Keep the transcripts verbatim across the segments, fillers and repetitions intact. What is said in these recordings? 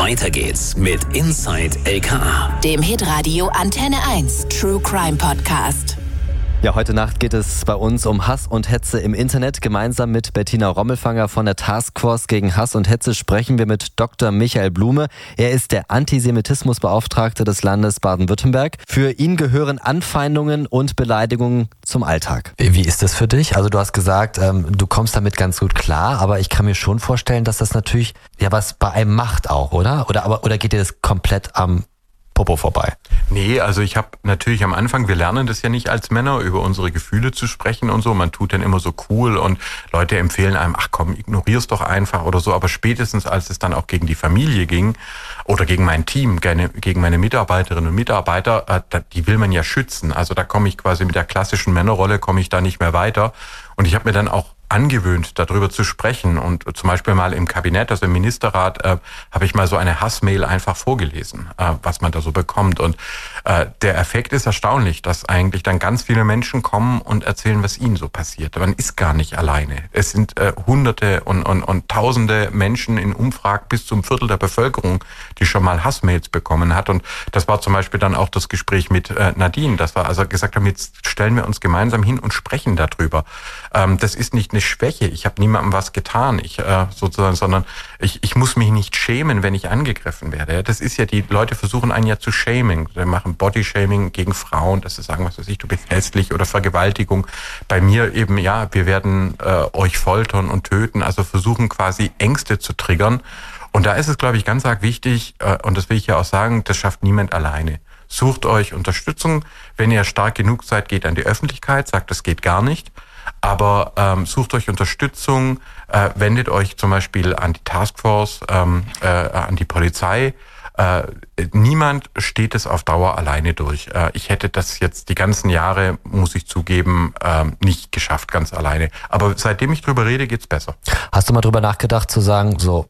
Weiter geht's mit Inside L K A, dem Hitradio Antenne eins True Crime Podcast. Ja, heute Nacht geht es bei uns um Hass und Hetze im Internet. Gemeinsam mit Bettina Rommelfanger von der Taskforce gegen Hass und Hetze sprechen wir mit Doktor Michael Blume. Er ist der Antisemitismusbeauftragte des Landes Baden-Württemberg. Für ihn gehören Anfeindungen und Beleidigungen zum Alltag. Wie ist das für dich? Also du hast gesagt, ähm, du kommst damit ganz gut klar, aber ich kann mir schon vorstellen, dass das natürlich ja was bei einem macht auch, oder? Oder, aber, oder geht dir das komplett am Popo vorbei? Nee, also ich habe natürlich am Anfang, wir lernen das ja nicht als Männer, über unsere Gefühle zu sprechen und so. Man tut dann immer so cool und Leute empfehlen einem, ach komm, ignorier's doch einfach oder so. Aber spätestens, als es dann auch gegen die Familie ging oder gegen mein Team, gegen meine Mitarbeiterinnen und Mitarbeiter, die will man ja schützen. Also da komme ich quasi mit der klassischen Männerrolle, komme ich da nicht mehr weiter. Und ich habe mir dann auch angewöhnt, darüber zu sprechen. Und zum Beispiel mal im Kabinett, also im Ministerrat, äh, habe ich mal so eine Hassmail einfach vorgelesen, äh, was man da so bekommt. Und äh, der Effekt ist erstaunlich, dass eigentlich dann ganz viele Menschen kommen und erzählen, was ihnen so passiert. Man ist gar nicht alleine. Es sind äh, Hunderte und, und, und Tausende Menschen in Umfragen bis zum Viertel der Bevölkerung, die schon mal Hassmails bekommen hat. Und das war zum Beispiel dann auch das Gespräch mit äh, Nadine. Das war also gesagt haben, jetzt stellen wir uns gemeinsam hin und sprechen darüber. Ähm, das ist nicht eine Schwäche. Ich habe niemandem was getan, ich äh, sozusagen, sondern ich, ich muss mich nicht schämen, wenn ich angegriffen werde. Das ist ja, die Leute versuchen einen ja zu shaming. Sie machen Bodyshaming gegen Frauen, dass sie sagen, was weiß ich, du bist hässlich oder Vergewaltigung. Bei mir eben, ja, wir werden äh, euch foltern und töten, also versuchen quasi Ängste zu triggern. Und da ist es, glaube ich, ganz arg wichtig, äh, und das will ich ja auch sagen, das schafft niemand alleine. Sucht euch Unterstützung. Wenn ihr stark genug seid, geht an die Öffentlichkeit, sagt, das geht gar nicht. Aber ähm, sucht euch Unterstützung, äh, wendet euch zum Beispiel an die Taskforce, ähm, äh, an die Polizei. Äh, niemand steht es auf Dauer alleine durch. Äh, ich hätte das jetzt die ganzen Jahre, muss ich zugeben, äh, nicht geschafft, ganz alleine. Aber seitdem ich drüber rede, geht's besser. Hast du mal drüber nachgedacht zu sagen, so,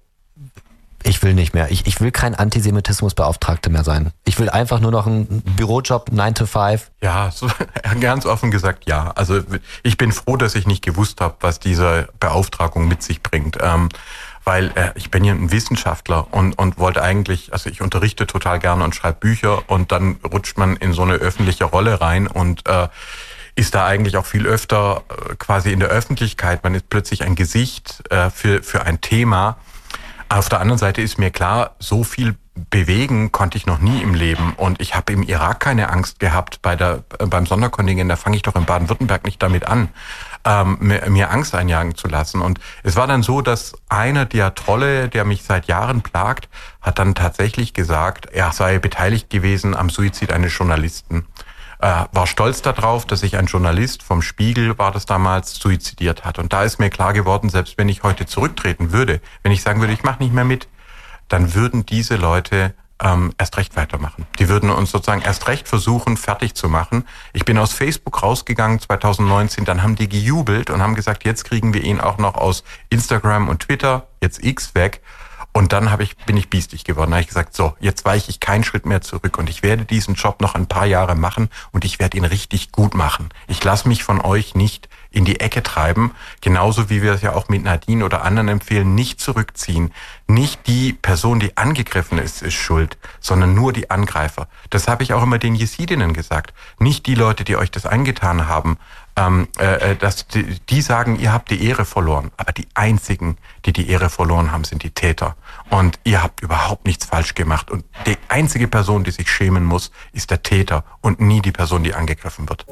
ich will nicht mehr. Ich, ich will kein Antisemitismusbeauftragter mehr sein. Ich will einfach nur noch einen Bürojob, nine to five. Ja, so, ganz offen gesagt, ja. Also ich bin froh, dass ich nicht gewusst habe, was diese Beauftragung mit sich bringt. Ähm, weil äh, ich bin ja ein Wissenschaftler und, und wollte eigentlich, also ich unterrichte total gerne und schreibe Bücher und dann rutscht man in so eine öffentliche Rolle rein und äh, ist da eigentlich auch viel öfter äh, quasi in der Öffentlichkeit. Man ist plötzlich ein Gesicht äh, für, für ein Thema. Auf der anderen Seite ist mir klar, so viel bewegen konnte ich noch nie im Leben. Und ich habe im Irak keine Angst gehabt bei der, beim Sonderkontingent. Da fange ich doch in Baden-Württemberg nicht damit an, ähm, mir, mir Angst einjagen zu lassen. Und es war dann so, dass einer der Trolle, der mich seit Jahren plagt, hat dann tatsächlich gesagt, er sei beteiligt gewesen am Suizid eines Journalisten. Äh, war stolz darauf, dass sich ein Journalist vom Spiegel, war das damals, suizidiert hat. Und da ist mir klar geworden, selbst wenn ich heute zurücktreten würde, wenn ich sagen würde, ich mache nicht mehr mit, dann würden diese Leute ähm, erst recht weitermachen. Die würden uns sozusagen erst recht versuchen, fertig zu machen. Ich bin aus Facebook rausgegangen zwanzig neunzehn, dann haben die gejubelt und haben gesagt, jetzt kriegen wir ihn auch noch aus Instagram und Twitter, jetzt X, weg. Und dann habe ich, bin ich biestig geworden. Da habe ich gesagt, so, jetzt weiche ich keinen Schritt mehr zurück und ich werde diesen Job noch ein paar Jahre machen und ich werde ihn richtig gut machen. Ich lasse mich von euch nicht in die Ecke treiben, genauso wie wir es ja auch mit Nadine oder anderen empfehlen, nicht zurückziehen. Nicht die Person, die angegriffen ist, ist schuld, sondern nur die Angreifer. Das habe ich auch immer den Jesidinnen gesagt. Nicht die Leute, die euch das angetan haben, ähm, äh, dass die, die sagen, ihr habt die Ehre verloren. Aber die einzigen, die die Ehre verloren haben, sind die Täter. Und ihr habt überhaupt nichts falsch gemacht. Und die einzige Person, die sich schämen muss, ist der Täter und nie die Person, die angegriffen wird.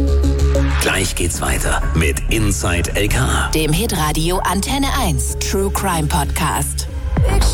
Gleich geht's weiter mit Inside L K A, dem Hitradio Antenne eins True Crime Podcast.